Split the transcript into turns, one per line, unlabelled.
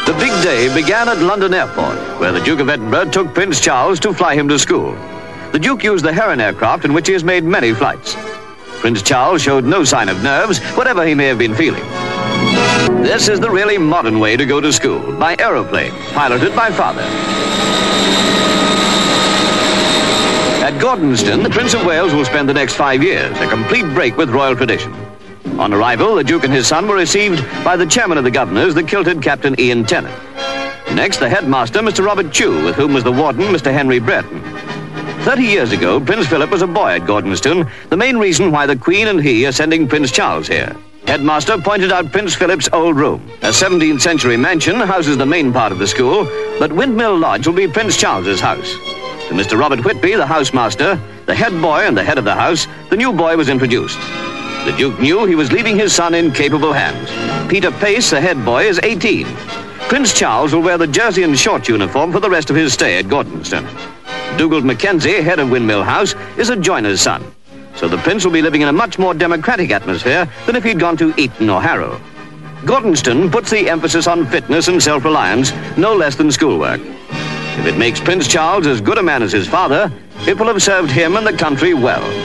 The big day began at London Airport, where the Duke of Edinburgh took Prince Charles to fly him to school. The Duke used the Heron aircraft, in which he has made many flights. Prince Charles showed no sign of nerves, whatever he may have been feeling. This is the really modern way to go to school, by aeroplane, piloted by father. At Gordonston, the Prince of Wales will spend the next 5 years, a complete break with royal tradition. On arrival, the Duke and his son were received by the chairman of the governors, the kilted Captain Ian Tennant. Next, the headmaster, Mr. Robert Chew, with whom was the warden, Mr. Henry Brereton. 30 years ago, Prince Philip was a boy at Gordonston, the main reason why the Queen and he are sending Prince Charles here. Headmaster pointed out Prince Philip's old room. A 17th century mansion houses the main part of the school, but Windmill Lodge will be Prince Charles's house. To Mr. Robert Whitby, the housemaster, the head boy and the head of the house, the new boy was introduced. The Duke knew he was leaving his son in capable hands. Peter Pace, the head boy, is 18. Prince Charles will wear the jersey and short uniform for the rest of his stay at Gordonston. Dugald Mackenzie, head of Windmill House, is a joiner's son. So the Prince will be living in a much more democratic atmosphere than if he'd gone to Eton or Harrow. Gordonston puts the emphasis on fitness and self-reliance, no less than schoolwork. If it makes Prince Charles as good a man as his father, it will have served him and the country well.